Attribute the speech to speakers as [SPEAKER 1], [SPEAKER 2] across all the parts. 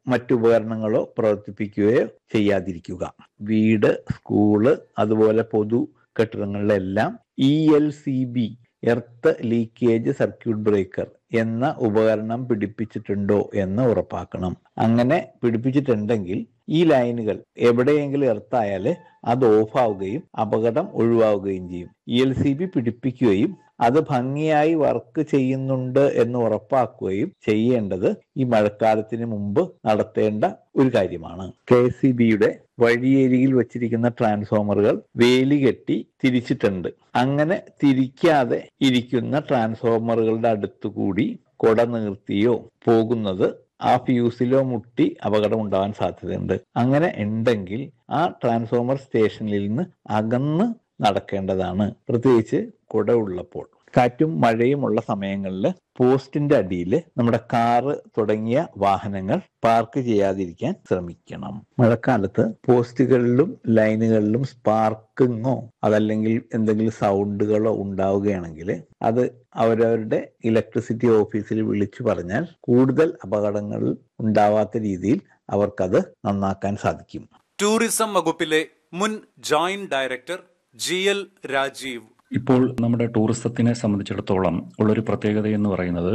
[SPEAKER 1] മറ്റുപകരണങ്ങളോ പ്രവർത്തിപ്പിക്കുകയോ ചെയ്യാതിരിക്കുക. വീട്, സ്കൂള്, അതുപോലെ പൊതു കെട്ടിടങ്ങളിലെല്ലാം ELCB earth leakage circuit breaker എന്ന ഉപകരണം പിടിപ്പിച്ചിട്ടുണ്ടോ എന്ന് ഉറപ്പാക്കണം. അങ്ങനെ പിടിപ്പിച്ചിട്ടുണ്ടെങ്കിൽ ഈ ലൈനുകൾ എവിടെയെങ്കിലും എർത്തായാൽ അത് ഓഫാവുകയും അപകടം ഒഴിവാവുകയും ചെയ്യും. ELCB പിടിപ്പിക്കുകയും അത് ഭംഗിയായി വർക്ക് ചെയ്യുന്നുണ്ട് എന്ന് ഉറപ്പാക്കുകയും ചെയ്യേണ്ടത് ഈ മഴക്കാലത്തിന് മുമ്പ് നടത്തേണ്ട ഒരു കാര്യമാണ്. KCBയുടെ വഴിയരികിൽ വെച്ചിരിക്കുന്ന ട്രാൻസ്ഫോമറുകൾ വേലി കെട്ടി തിരിച്ചിട്ടുണ്ട്. അങ്ങനെ തിരിക്കാതെ ഇരിക്കുന്ന ട്രാൻസ്ഫോമറുകളുടെ അടുത്തുകൂടി കൊട നീർത്തിയോ പോകുന്നത് ആ ഫ്യൂസിലോ മുട്ടി അപകടം ഉണ്ടാവാൻ സാധ്യതയുണ്ട്. അങ്ങനെ ഉണ്ടെങ്കിൽ ആ ട്രാൻസ്ഫോമർ സ്റ്റേഷനിൽ നിന്ന് അകന്ന് നടക്കേണ്ടതാണ്, പ്രത്യേകിച്ച് കുട ഉള്ളപ്പോൾ. കാറ്റും മഴയും ഉള്ള സമയങ്ങളിൽ പോസ്റ്റിന്റെ അടിയിൽ നമ്മുടെ കാറ് തുടങ്ങിയ വാഹനങ്ങൾ പാർക്ക് ചെയ്യാതിരിക്കാൻ ശ്രമിക്കണം. മഴക്കാലത്ത് പോസ്റ്റുകളിലും ലൈനുകളിലും സ്പാർക്കിങ്ങോ അതല്ലെങ്കിൽ എന്തെങ്കിലും സൗണ്ടുകളോ ഉണ്ടാവുകയാണെങ്കിൽ അത് അവരവരുടെ ഇലക്ട്രിസിറ്റി ഓഫീസിൽ വിളിച്ചു പറഞ്ഞാൽ കൂടുതൽ അപകടങ്ങൾ ഉണ്ടാവാത്ത രീതിയിൽ അവർക്കത് നന്നാക്കാൻ സാധിക്കും.
[SPEAKER 2] ടൂറിസം വകുപ്പിലെ മുൻ ജോയിന്റ് ഡയറക്ടർ GL രാജീവ്.
[SPEAKER 3] ഇപ്പോൾ നമ്മുടെ ടൂറിസത്തിനെ സംബന്ധിച്ചിടത്തോളം ഉള്ളൊരു പ്രത്യേകത എന്ന് പറയുന്നത്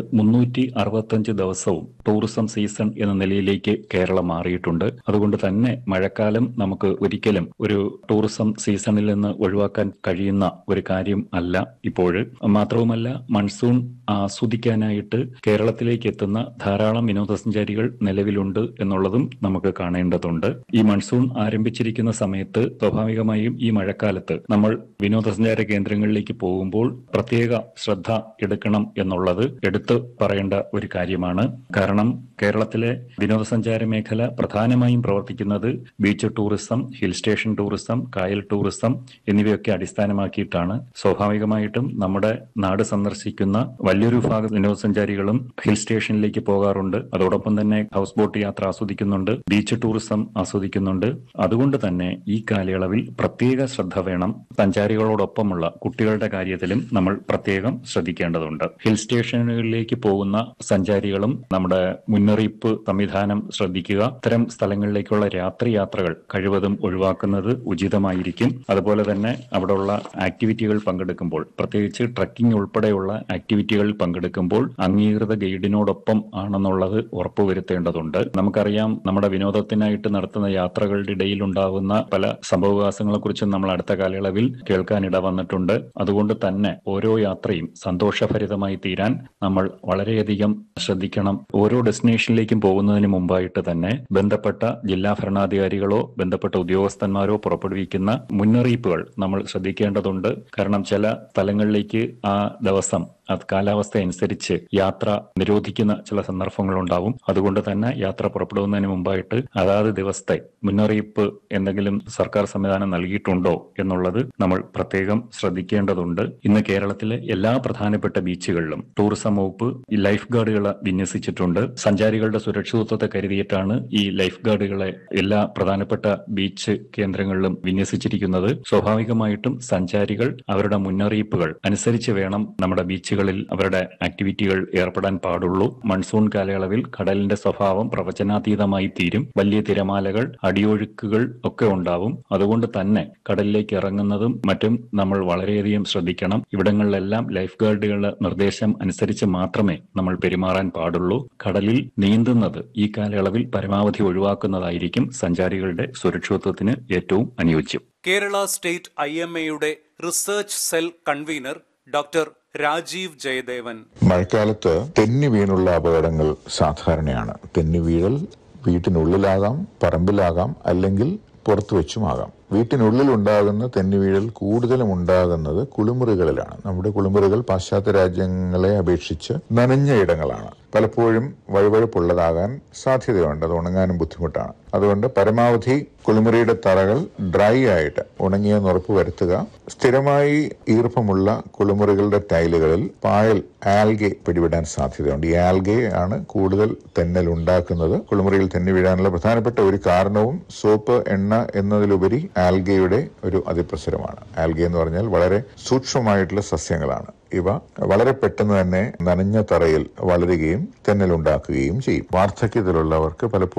[SPEAKER 3] 365 ദിവസവും ടൂറിസം സീസൺ എന്ന നിലയിലേക്ക് കേരളം മാറിയിട്ടുണ്ട്. അതുകൊണ്ട് തന്നെ മഴക്കാലം നമുക്ക് ഒരിക്കലും ഒരു ടൂറിസം സീസണിൽ നിന്ന് ഒഴിവാക്കാൻ കഴിയുന്ന ഒരു കാര്യം അല്ല ഇപ്പോൾ. മാത്രവുമല്ല, മൺസൂൺ ആസ്വദിക്കാനായിട്ട് കേരളത്തിലേക്ക് എത്തുന്ന ധാരാളം വിനോദസഞ്ചാരികൾ നിലവിലുണ്ട് എന്നുള്ളതും നമുക്ക് കാണേണ്ടതുണ്ട്. ഈ മൺസൂൺ ആരംഭിച്ചിരിക്കുന്ന സമയത്ത് സ്വാഭാവികമായും ഈ മഴക്കാലത്ത് നമ്മൾ വിനോദസഞ്ചാര കേന്ദ്രങ്ങളിലേക്ക് പോകുമ്പോൾ പ്രത്യേക ശ്രദ്ധ എടുക്കണം എന്നുള്ളത് എടുത്തു പറയേണ്ട ഒരു കാര്യമാണ്. കാരണം കേരളത്തിലെ വിനോദസഞ്ചാര മേഖല പ്രധാനമായും പ്രവർത്തിക്കുന്നത് beach tourism, hill station tourism, കായൽ ടൂറിസം എന്നിവയൊക്കെ അടിസ്ഥാനമാക്കിയിട്ടാണ്. സ്വാഭാവികമായിട്ടും നമ്മുടെ നാട് സന്ദർശിക്കുന്ന വലിയൊരു വിഭാഗം വിനോദസഞ്ചാരികളും ഹിൽ സ്റ്റേഷനിലേക്ക് പോകാറുണ്ട്. അതോടൊപ്പം തന്നെ ഹൗസ് ബോട്ട് യാത്ര ആസ്വദിക്കുന്നുണ്ട്, ബീച്ച് ടൂറിസം ആസ്വദിക്കുന്നുണ്ട്. അതുകൊണ്ട് തന്നെ ഈ കാലയളവിൽ പ്രത്യേക ശ്രദ്ധ വേണം. സഞ്ചാരികളോടൊപ്പമുള്ള കുട്ടികളുടെ കാര്യത്തിലും നമ്മൾ പ്രത്യേകം ശ്രദ്ധിക്കേണ്ടതുണ്ട്. ഹിൽ സ്റ്റേഷനുകളിലേക്ക് പോകുന്ന സഞ്ചാരികളും നമ്മുടെ മുന്നറിയിപ്പ് സംവിധാനം ശ്രദ്ധിക്കുക. ഇത്തരം സ്ഥലങ്ങളിലേക്കുള്ള രാത്രിയാത്രകൾ കഴിവതും ഒഴിവാക്കുന്നത് ഉചിതമായിരിക്കും. അതുപോലെ തന്നെ അവിടെയുള്ള ആക്ടിവിറ്റികൾ പങ്കെടുക്കുമ്പോൾ, പ്രത്യേകിച്ച് ട്രക്കിംഗ് ഉൾപ്പെടെയുള്ള ആക്ടിവിറ്റികളിൽ പങ്കെടുക്കുമ്പോൾ അംഗീകൃത ഗൈഡിനോടൊപ്പം ആണെന്നുള്ളത് ഉറപ്പുവരുത്തേണ്ടതുണ്ട്. നമുക്കറിയാം, നമ്മുടെ വിനോദത്തിനായിട്ട് നടത്തുന്ന യാത്രകളുടെ ഇടയിൽ ഉണ്ടാകുന്ന പല സംഭവവികാസങ്ങളെക്കുറിച്ചും നമ്മൾ അടുത്ത കാലയളവിൽ കേൾക്കാനിട വന്നിട്ടുണ്ട്. അതുകൊണ്ട് തന്നെ ഓരോ യാത്രയും സന്തോഷഭരിതമായി തീരാൻ നമ്മൾ വളരെയധികം ശ്രദ്ധിക്കണം. ഓരോ ഡെസ്റ്റിനേഷനിലേക്കും പോകുന്നതിന് മുമ്പായിട്ട് തന്നെ ബന്ധപ്പെട്ട ജില്ലാ ഭരണാധികാരികളോ ബന്ധപ്പെട്ട ഉദ്യോഗസ്ഥന്മാരോ പുറപ്പെടുവിക്കുന്ന മുന്നറിയിപ്പുകൾ നമ്മൾ ശ്രദ്ധിക്കേണ്ടതുണ്ട്. കാരണം ചില സ്ഥലങ്ങളിലേക്ക് ആ ദിവസം അത് കാലാവസ്ഥ അനുസരിച്ച് യാത്ര നിരോധിക്കുന്ന ചില സന്ദർഭങ്ങളുണ്ടാവും. അതുകൊണ്ട് തന്നെ യാത്ര പുറപ്പെടുന്നതിന് മുമ്പായിട്ട് അതാത് ദിവസത്തെ മുന്നറിയിപ്പ് എന്തെങ്കിലും സർക്കാർ സംവിധാനം നൽകിയിട്ടുണ്ടോ എന്നുള്ളത് നമ്മൾ പ്രത്യേകം ശ്രദ്ധിക്കേണ്ടതുണ്ട്. ഇന്ന് കേരളത്തിലെ എല്ലാ പ്രധാനപ്പെട്ട ബീച്ചുകളിലും ടൂറിസം വകുപ്പ് ഈ ലൈഫ് ഗാർഡുകളെ വിന്യസിച്ചിട്ടുണ്ട്. സഞ്ചാരികളുടെ സുരക്ഷിതത്വത്തെ കരുതിയിട്ടാണ് ഈ ലൈഫ് ഗാർഡുകളെ എല്ലാ പ്രധാനപ്പെട്ട ബീച്ച് കേന്ദ്രങ്ങളിലും വിന്യസിച്ചിരിക്കുന്നത്. സ്വാഭാവികമായിട്ടും സഞ്ചാരികൾ അവരുടെ മുന്നറിയിപ്പുകൾ അനുസരിച്ച് വേണം നമ്മുടെ ബീച്ചുകളിൽ അവരുടെ ആക്ടിവിറ്റികൾ ഏർപ്പെടാൻ പാടുള്ളൂ. മൺസൂൺ കാലയളവിൽ കടലിന്റെ സ്വഭാവം പ്രവചനാതീതമായി തീരും. വലിയ തിരമാലകൾ, അടിയൊഴുക്കുകൾ ഒക്കെ ഉണ്ടാവും. അതുകൊണ്ട് തന്നെ കടലിലേക്ക് ഇറങ്ങുന്നതും മറ്റും നമ്മൾ വളരെയധികം ശ്രദ്ധിക്കണം. ഇവിടങ്ങളിലെല്ലാം ലൈഫ് ഗാർഡുകളുടെ നിർദ്ദേശം അനുസരിച്ച് മാത്രമേ നമ്മൾ പെരുമാറാൻ പാടുള്ളൂ. കടലിൽ നീന്തുന്നത് ഈ കാലയളവിൽ പരമാവധി ഒഴിവാക്കുന്നതായിരിക്കും സഞ്ചാരികളുടെ സുരക്ഷിതത്വത്തിന് ഏറ്റവും അനുയോജ്യം.
[SPEAKER 2] Kerala state IMAയുടെ research cell convener doctor Rajeev Jayadevan.
[SPEAKER 4] മഴക്കാലത്ത് തെന്നി വീണുള്ള അപകടങ്ങൾ സാധാരണയാണ്. തെന്നി വീഴൽ വീട്ടിനുള്ളിലാകാം, പറമ്പിലാകാം, അല്ലെങ്കിൽ പുറത്തു വെച്ചുമാകാം. വീട്ടിനുള്ളിൽ ഉണ്ടാകുന്ന തെന്നിവീഴൽ കൂടുതലും ഉണ്ടാകുന്നത് കുളിമുറികളിലാണ്. നമ്മുടെ കുളിമുറികൾ പാശ്ചാത്യ രാജ്യങ്ങളെ അപേക്ഷിച്ച് നനഞ്ഞ ഇടങ്ങളാണ്. പലപ്പോഴും വഴുവഴുപ്പുള്ളതാകാൻ സാധ്യതയുണ്ട്. അത് ഉണങ്ങാനും ബുദ്ധിമുട്ടാണ്. അതുകൊണ്ട് പരമാവധി കുളിമുറിയുടെ തറകൾ ഡ്രൈ ആയിട്ട് ഉണങ്ങിയെന്ന് ഉറപ്പ് വരുത്തുക. സ്ഥിരമായി ഈർപ്പമുള്ള കുളിമുറികളുടെ ടൈലുകളിൽ പായൽ, ആൽഗെ പിടിപെടാൻ സാധ്യതയുണ്ട്. ഈ ആൽഗെ ആണ് കൂടുതൽ തെന്നൽ ഉണ്ടാക്കുന്നത്. കുളിമുറിയിൽ തെന്നി വീഴാനുള്ള പ്രധാനപ്പെട്ട ഒരു കാരണവും സോപ്പ്, എണ്ണ എന്നതിലുപരി ആൽഗയുടെ ഒരു അതിപ്രസരമാണ്. ആൽഗെ എന്ന് പറഞ്ഞാൽ വളരെ സൂക്ഷ്മമായിട്ടുള്ള സസ്യങ്ങളാണ്. ഇവ വളരെ പെട്ടെന്ന് തന്നെ നനഞ്ഞ തറയിൽ വളരുകയും തെന്നലുണ്ടാക്കുകയും ചെയ്യും. വാർദ്ധക്യത്തിലുള്ളവർക്ക് പലപ്പോഴും